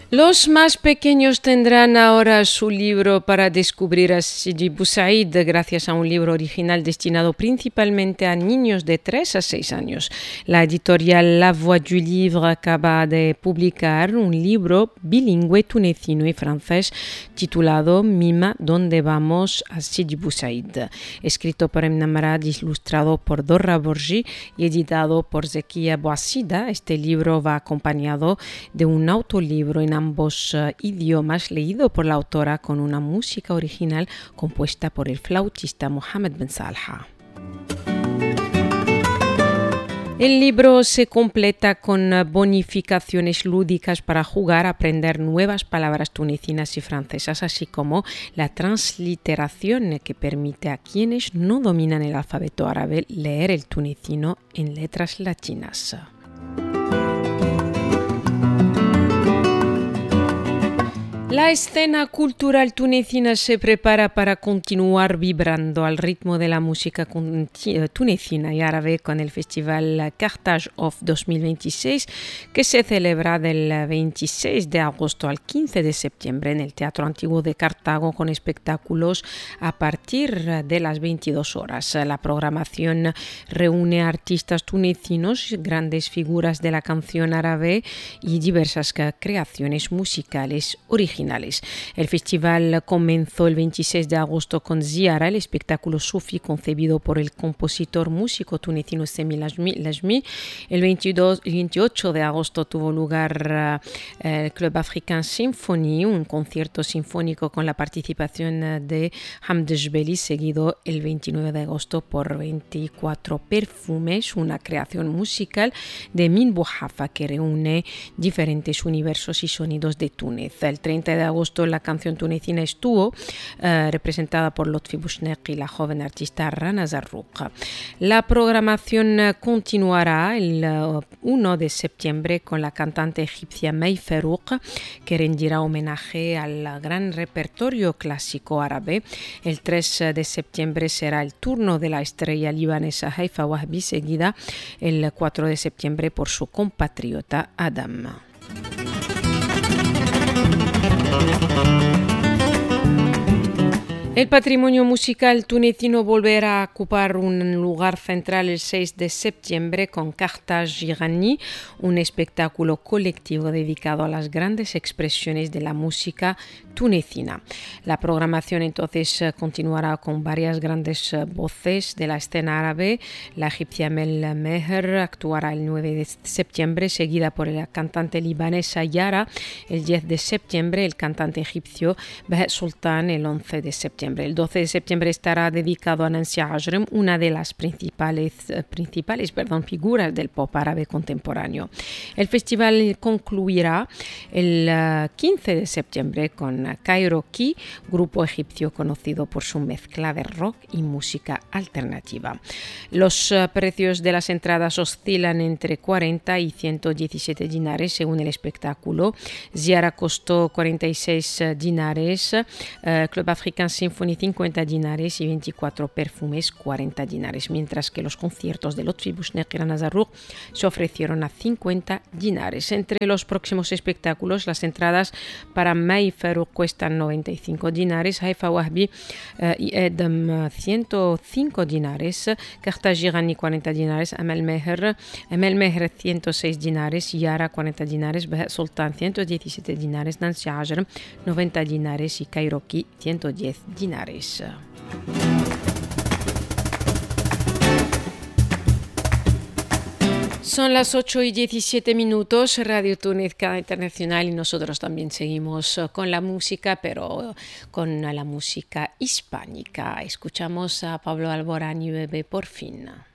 Los más pequeños tendrán ahora su libro para descubrir a Sidi Bou Said gracias a un libro original destinado principalmente a niños de 3 a 6 años. La editorial La Voix du Livre acaba de publicar un libro bilingüe tunecino y francés titulado Mima, ¿dónde vamos? A Sidi Bou Said, escrito por Emna Marad, ilustrado por Dorra Borgi y editado por Zekia Bouassida. Este libro va acompañado de un autolibro en ambos idiomas, leído por la autora con una música original compuesta por el flautista Mohamed Ben Salha. El libro se completa con bonificaciones lúdicas para jugar, aprender nuevas palabras tunecinas y francesas, así como la transliteración que permite a quienes no dominan el alfabeto árabe leer el tunecino en letras latinas. La escena cultural tunecina se prepara para continuar vibrando al ritmo de la música tunecina y árabe con el festival Carthage Off 2026, que se celebra del 26 de agosto al 15 de septiembre en el Teatro Antiguo de Cartago, con espectáculos a partir de las 22 horas. La programación reúne a artistas tunecinos, grandes figuras de la canción árabe y diversas creaciones musicales originales. El festival comenzó el 26 de agosto con Ziara, el espectáculo sufi concebido por el compositor músico tunecino Semi Lajmi. El 28 de agosto tuvo lugar el Club Africain Symphony, un concierto sinfónico con la participación de Hamd Jbeli, seguido el 29 de agosto por 24 Perfumes, una creación musical de Min Bouhafa que reúne diferentes universos y sonidos de Túnez. El 30 de agosto la canción tunecina estuvo representada por Lotfi Bouchneq y la joven artista Rana Zarruq. La programación continuará el 1 de septiembre con la cantante egipcia May Farouk, que rendirá homenaje al gran repertorio clásico árabe. El 3 de septiembre será el turno de la estrella libanesa Haifa Wahbi, seguida el 4 de septiembre por su compatriota Adam. El patrimonio musical tunecino volverá a ocupar un lugar central el 6 de septiembre con Carthage Ghani, un espectáculo colectivo dedicado a las grandes expresiones de la música tunecina. La programación entonces continuará con varias grandes voces de la escena árabe. La egipcia Mel Meher actuará el 9 de septiembre, seguida por la cantante libanesa Yara el 10 de septiembre, el cantante egipcio Behet Sultan el 11 de septiembre. El 12 de septiembre estará dedicado a Nancy Ajrem, una de las principales figuras del pop árabe contemporáneo. El festival concluirá el 15 de septiembre con Kairoki, grupo egipcio conocido por su mezcla de rock y música alternativa. Los precios de las entradas oscilan entre 40 y 117 dinares según el espectáculo. Ziara costó 46 dinares, Club Africain Symphony 50 dinares y 24 Perfumes 40 dinares, mientras que los conciertos de Lotfi Bouchneq y Rana Zarruq se ofrecieron a 50 dinares. Entre los próximos espectáculos, las entradas para May Farouk cuestan 95 dinares, Haifa Wahbi y Edem 105 dinares, Carthage Ghani 40 dinares, Amel Meher 106 dinares, Yara 40 dinares, Behet Sultan 117 dinares, Nancy Ajrem 90 dinares y Kairoki 110 dinares. Son las 8:17, Radio Túnez Internacional, y nosotros también seguimos con la música, pero con la música hispánica. Escuchamos a Pablo Alborán y Bebé por fin.